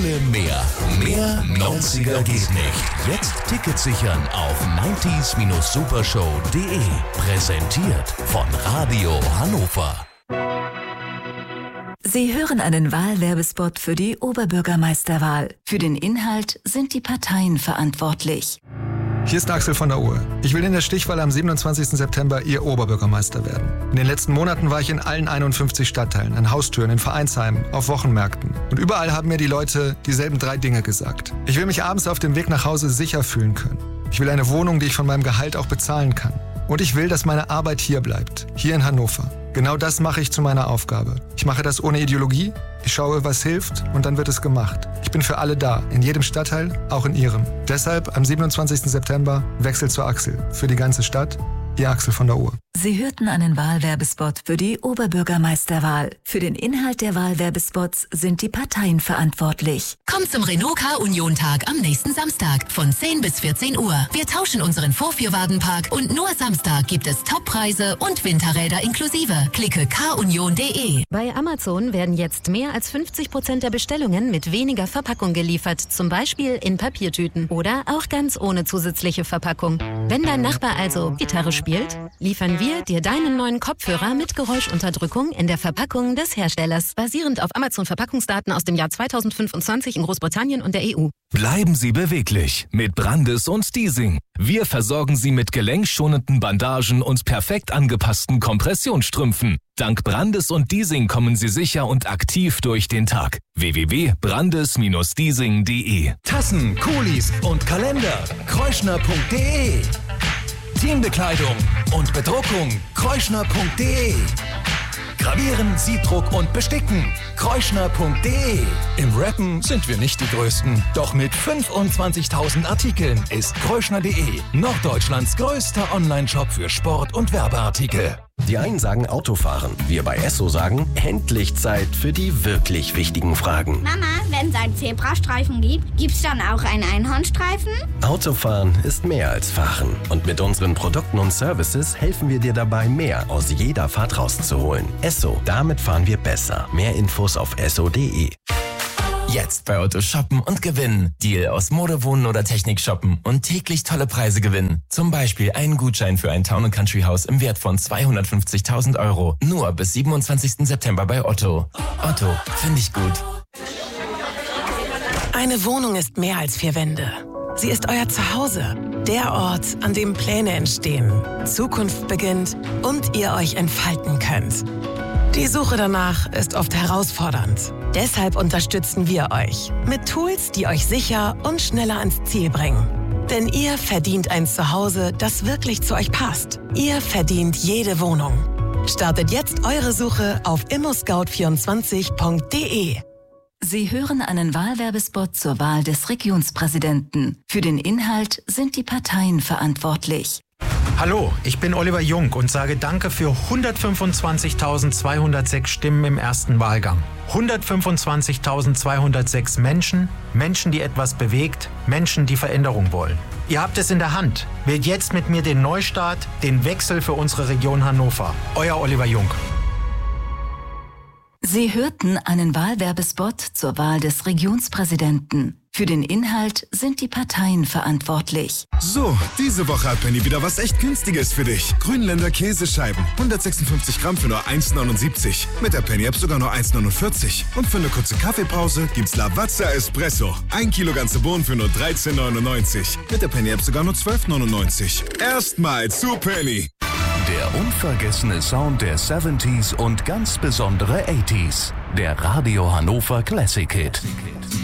Viele mehr. Mehr 90er geht nicht. Jetzt Tickets sichern auf 90s-supershow.de. Präsentiert von Radio Hannover. Sie hören einen Wahlwerbespot für die Oberbürgermeisterwahl. Für den Inhalt sind die Parteien verantwortlich. Hier ist Axel von der Uhr. Ich will in der Stichwahl am 27. September Ihr Oberbürgermeister werden. In den letzten Monaten war ich in allen 51 Stadtteilen, an Haustüren, in Vereinsheimen, auf Wochenmärkten. Und überall haben mir die Leute dieselben 3 Dinge gesagt. Ich will mich abends auf dem Weg nach Hause sicher fühlen können. Ich will eine Wohnung, die ich von meinem Gehalt auch bezahlen kann. Und ich will, dass meine Arbeit hier bleibt, hier in Hannover. Genau das mache ich zu meiner Aufgabe. Ich mache das ohne Ideologie, ich schaue, was hilft und dann wird es gemacht. Ich bin für alle da, in jedem Stadtteil, auch in Ihrem. Deshalb am 27. September Wechsel zur Axel. Für die ganze Stadt, Ihr Axel von der Uhr. Sie hörten einen Wahlwerbespot für die Oberbürgermeisterwahl. Für den Inhalt der Wahlwerbespots sind die Parteien verantwortlich. Komm zum Renault Car Union Tag am nächsten Samstag von 10 bis 14 Uhr. Wir tauschen unseren Vorführwagenpark und nur Samstag gibt es Toppreise und Winterräder inklusive. Klicke carunion.de. Bei Amazon werden jetzt mehr als 50% der Bestellungen mit weniger Verpackung geliefert. Zum Beispiel in Papiertüten oder auch ganz ohne zusätzliche Verpackung. Wenn dein Nachbar also Gitarre spielt, liefern wir dir deinen neuen Kopfhörer mit Geräuschunterdrückung in der Verpackung des Herstellers, basierend auf Amazon-Verpackungsdaten aus dem Jahr 2025 in Großbritannien und der EU. Bleiben Sie beweglich mit Brandes und Diesing. Wir versorgen Sie mit gelenkschonenden Bandagen und perfekt angepassten Kompressionsstrümpfen. Dank Brandes und Diesing kommen Sie sicher und aktiv durch den Tag. www.brandes-diesing.de. Tassen, Kulis und Kalender. Kreuschner.de. Teambekleidung und Bedruckung. Kreuschner.de. Gravieren, Siebdruck und Besticken. Kreuschner.de. Im Rappen sind wir nicht die Größten. Doch mit 25.000 Artikeln ist Kreuschner.de Norddeutschlands größter Online-Shop für Sport- und Werbeartikel. Die einen sagen Autofahren, wir bei Esso sagen, endlich Zeit für die wirklich wichtigen Fragen. Mama, wenn es einen Zebrastreifen gibt, gibt's dann auch einen Einhornstreifen? Autofahren ist mehr als Fahren. Und mit unseren Produkten und Services helfen wir dir dabei, mehr aus jeder Fahrt rauszuholen. Esso, damit fahren wir besser. Mehr Infos auf esso.de. Jetzt bei Otto shoppen und gewinnen. Deal aus Mode, Wohnen oder Technik shoppen und täglich tolle Preise gewinnen. Zum Beispiel einen Gutschein für ein Town & Country Haus im Wert von 250.000 €. Nur bis 27. September bei Otto. Otto, finde ich gut. Eine Wohnung ist mehr als 4 Wände. Sie ist euer Zuhause. Der Ort, an dem Pläne entstehen, Zukunft beginnt und ihr euch entfalten könnt. Die Suche danach ist oft herausfordernd. Deshalb unterstützen wir euch mit Tools, die euch sicher und schneller ans Ziel bringen. Denn ihr verdient ein Zuhause, das wirklich zu euch passt. Ihr verdient jede Wohnung. Startet jetzt eure Suche auf immoscout24.de. Sie hören einen Wahlwerbespot zur Wahl des Regionspräsidenten. Für den Inhalt sind die Parteien verantwortlich. Hallo, ich bin Oliver Jung und sage Danke für 125.206 Stimmen im ersten Wahlgang. 125.206 Menschen, die etwas bewegt, Menschen, die Veränderung wollen. Ihr habt es in der Hand. Wählt jetzt mit mir den Neustart, den Wechsel für unsere Region Hannover. Euer Oliver Jung. Sie hörten einen Wahlwerbespot zur Wahl des Regionspräsidenten. Für den Inhalt sind die Parteien verantwortlich. So, diese Woche hat Penny wieder was echt Günstiges für dich. Grünländer Käsescheiben, 156 Gramm für nur 1,79. Mit der Penny-App sogar nur 1,49. Und für eine kurze Kaffeepause gibt's Lavazza Espresso. 1 Kilo ganze Bohnen für nur 13,99. Mit der Penny-App sogar nur 12,99. Erstmal zu Penny. Der unvergessene Sound der 70s und ganz besondere 80s. Der Radio Hannover Classic Hit.